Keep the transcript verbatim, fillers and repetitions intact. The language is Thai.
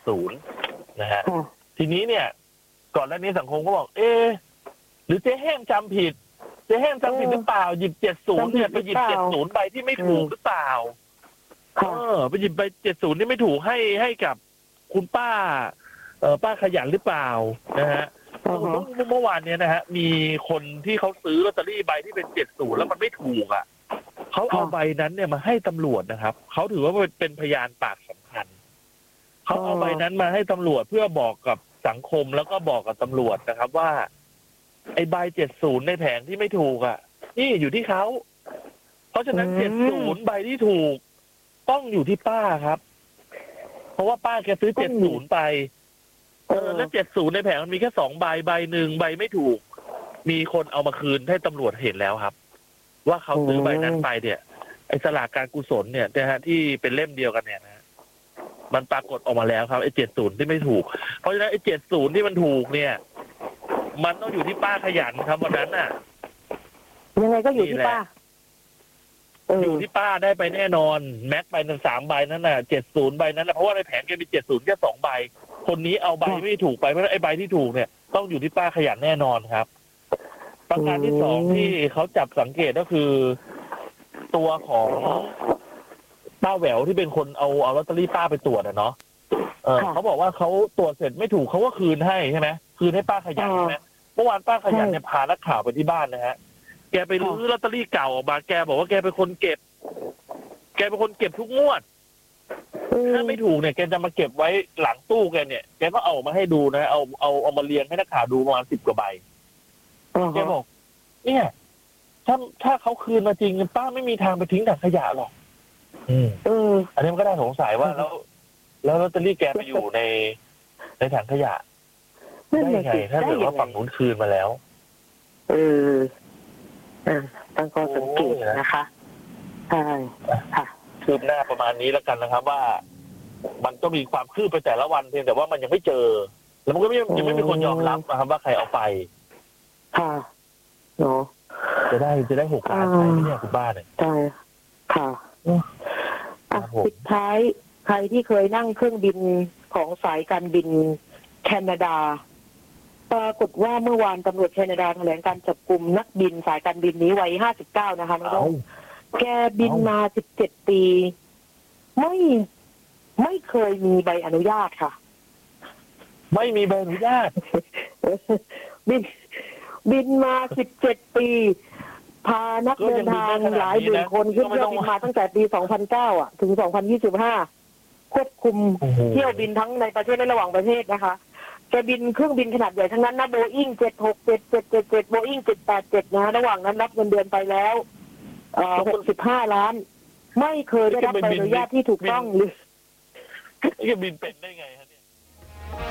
ศูนย์นะฮะทีนี้เนี่ยก่อนหน้านี้สังคมก็บอกเอ๊ะหรือเจ๊แห้งจำผิดเจ๊แห้งจำผิดหรือเปล่าหยิบเจ็ดศูนย์เนี่ยไปหยิบเจ็ดศูนย์ใบที่ไม่ถูกหรือเปล่าเออไปหยิบใบเจ็ดศูนย์ที่ไม่ถูกให้ให้กับคุณป้าเออป้าขยันหรือเปล่านะฮะเมื่อวานเนี้ยนะฮะมีคนที่เขาซื้อลอตเตอรี่ใบที่เป็นเจ็ดศูนย์แล้วมันไม่ถูกอ่ะเขาเอาใบนั้นเนี่ยมาให้ตำรวจนะครับเขาถือว่าเป็นพยานปากสำคัญเขาเอาใบนั้นมาให้ตำรวจเพื่อบอกกับสังคมแล้วก็บอกกับตำรวจนะครับว่าไอ้ใบเจ็ดศูนย์ในแผงที่ไม่ถูกอ่ะนี่อยู่ที่เขาเพราะฉะนั้นเจ็ดศูนย์ใบที่ถูกต้องอยู่ที่ป้าครับเพราะว่าป้าแกซื้อเจ็ดศูนย์ไปเออแล้วเจ็ดศูนย์ในแผงมันมีแค่สองใบใบหนึ่งใบไม่ถูกมีคนเอามาคืนให้ตำรวจเห็นแล้วครับว่าเขาซื้อใบนั้นไปเนี่ยไอ้สลากการกุศลเนี่ยนะฮะที่เป็นเล่มเดียวกันเนี่ยนะมันปรากฏออกมาแล้วครับไอ้เจ็ดศูนย์ที่ไม่ถูกเพราะฉะนั้นไอ้เจ็ดศูนย์ที่มันถูกเนี่ยมันต้องอยู่ที่ป้าขยันครับวันนั้นน่ะยังไงก็อยู่ที่ป้าอยู่ที่ป้าได้ไปแน่นอนแม็กไปหนึ่งสามใบนั้นน่ะเจ็ดศูนย์ใบนั้นนะเพราะว่าในแผงแกมีเจ็ดศูนย์แค่สองใบคนนี้เอาใบไม่ถูกไปเพราะไอ้ใบที่ถูกเนี่ยต้องอยู่ที่ป้าขยันแน่นอนครับประการที่สองที่เขาจับสังเกตก็คือตัวของป้าแหววที่เป็นคนเอาเอาลอตเตอรี่ป้าไปตรวจอะเนาะเออเขาบอกว่าเขาตรวจเสร็จไม่ถูกเขาก็คืนให้ใช่ไหมคืนให้ป้าขยันใช่ไหมเมื่อวานป้าขยันเนี่ยพานักข่าวไปที่บ้านนะฮะแกไปรื้อลอตเตอรี่เก่าออกมาแกบอกว่าแกเป็นคนเก็บแกเป็นคนเก็บทุกงวดถ้าไม่ถูกเนี่ยแกจะมาเก็บไว้หลังตู้แกเนี่ยแกก็เอามาให้ดูนะเอาเอาเอามาเรียงให้นักข่าวดูประมาณสิบกว่าใบแกบอกเนี่ยถ้าถ้าเขาคืนมาจริงป้าไม่มีทางไปทิ้งถังขยะหรอกอืมเอออันนี้มันก็ได้สงสัยว่าแล้วแล้วลอตเตอรี่แกไปอยู่ในในถังขยะได้ไงถ้าเกิดว่าฝั่งนู้นคืนมาแล้วเออตั้งข้อสังเกตนะคะใช่ค่ะคืบหน้าประมาณนี้แล้วกันนะครับว่ามันก็มีความคืบไปแต่ละวันเพียงแต่ว่ามันยังไม่เจอแล้วมันก็ยังไม่มีคนยอมรับนะครับว่าใครเอาไปค่ะเนาะจะได้จะได้หกล้านใช่ไหมเนี่ยคุณป้าเนี่ยใช่ค่ะสุดท้ายใครที่เคยนั่งเครื่องบินของสายการบินแคนาดาปรากฏว่าเมื่อวานตำรวจแคนาดาแถลงการจับกุมนักบินสายการบินนี้วัยห้าสิบเก้านะคะน้องแกบินมาสิบเจ็ดปีไม่ไม่เคยมีใบอนุญาตค่ะไม่มีใบอนุญาตบินบินมาสิบเจ็ดปีพานักเดินทางหลายหมื่นคนขึ้นเครื่องบินมาตั้งแต่ปีสองพันเก้าอ่ะถึงสองพันยี่สิบห้าควบคุมเที่ยวบินทั้งในประเทศและระหว่างประเทศนะคะแกบินเครื่องบินขนาดใหญ่ทั้งนั้นนะโบอิ้งเจ็ดหกเจ็ดเจ็ดเจ็ดเจ็ดโบอิ้งเจ็ดแปดเจ็ดนะระหว่างนั้นรับเงินเดือนไปแล้วเอ่อหกสิบห้าล้านไม่เคยได้รับใบอนุญาตที่ถูกต้องเลยจะบินเป็นได้ไงฮะ